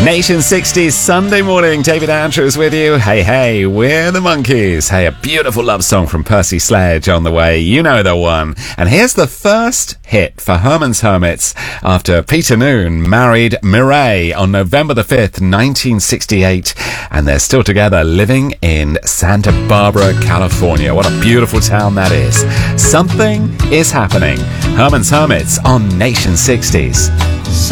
Nation 60s Sunday morning. David Andrews with you. Hey, we're the Monkees. Hey, a beautiful love song from Percy Sledge on the way. You know the one. And here's the first hit for Herman's Hermits after Peter Noone married Mireille on November the 5th, 1968. And they're still together living in Santa Barbara, California. What a beautiful town that is. Something is happening. Herman's Hermits on Nation 60s.